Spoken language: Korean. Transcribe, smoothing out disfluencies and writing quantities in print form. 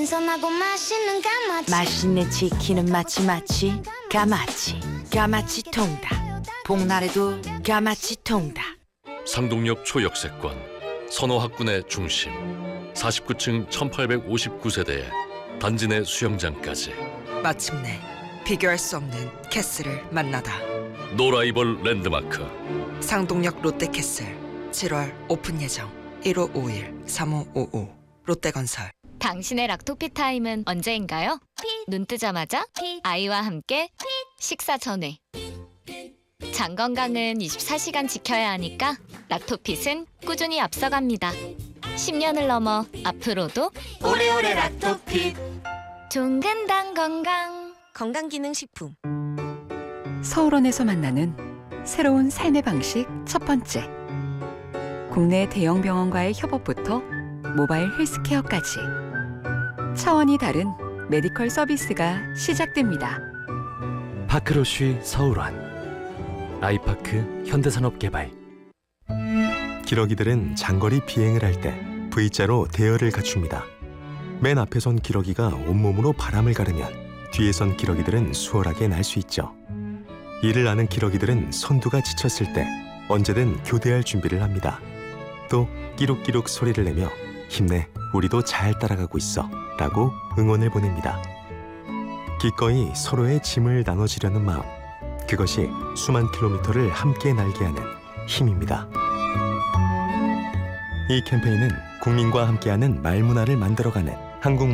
신선하고 맛있는 까마치. 맛있는 치킨은 마치 까마치 통닭. 복날에도 까마치 통닭. 상동역 초역세권, 선호학군의 중심, 49층 1859세대에 단지 내 수영장까지. 마침내 비교할 수 없는 캐슬을 만나다. 노라이벌 랜드마크. 상동역 롯데캐슬 7월 오픈 예정. 1551-3555 롯데건설. 당신의 락토피 타임은 언제인가요? 눈 뜨자마자 아이와 함께 식사 전에. 장 건강은 24시간 지켜야 하니까 락토핏은 꾸준히 앞서갑니다. 10년을 넘어 앞으로도 오래오래 락토핏. 종근당 건강기능식품. 서울원에서 만나는 새로운 삶의 방식 첫 번째. 국내 대형 병원과의 협업부터 모바일 헬스케어까지 차원이 다른 메디컬 서비스가 시작됩니다. 파크로쉬 서울원, 아이파크 현대산업개발. 기러기들은 장거리 비행을 할 때 V자로 대열을 갖춥니다. 맨 앞에 선 기러기가 온몸으로 바람을 가르면 뒤에 선 기러기들은 수월하게 날 수 있죠. 이를 아는 기러기들은 선두가 지쳤을 때 언제든 교대할 준비를 합니다. 또 끼룩끼룩 소리를 내며 힘내, 우리도 잘 따라가고 있어 라고 응원을 보냅니다. 기꺼이 서로의 짐을 나눠지려는 마음, 그것이 수만 킬로미터를 함께 날게 하는 힘입니다. 이 캠페인은 국민과 함께하는 말문화를 만들어가는 한국